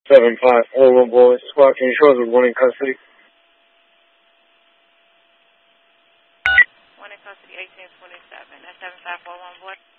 7541 boy. Squad, can you show us one in custody? One in custody, 1827. That's 7541 boy.